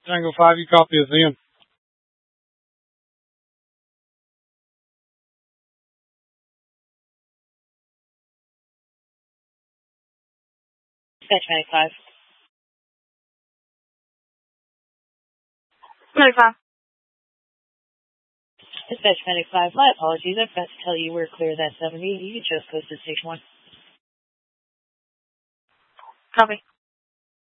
Tango 5, you copy us in. Dispatch 95. 95. Dispatch 95, my apologies. I forgot to tell you we're clear of that 70. You just posted station 1. Copy.